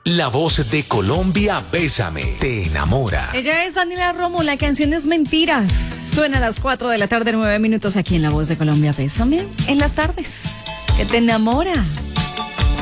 La voz de Colombia, Bésame, te enamora. Ella es Daniela Romo, la canción es Mentiras. Suena a las 4 de la tarde, 9 minutos aquí en La Voz de Colombia, Bésame. En las tardes, que te enamora.